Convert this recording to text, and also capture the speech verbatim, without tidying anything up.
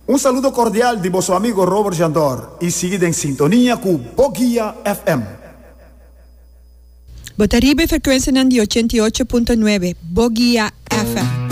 Un saludo cordial di vostro amigo Robert Jandor e siete in sintonia con Bogia F M. Botaribe frequenza di ottantotto virgola nove Bogia F M.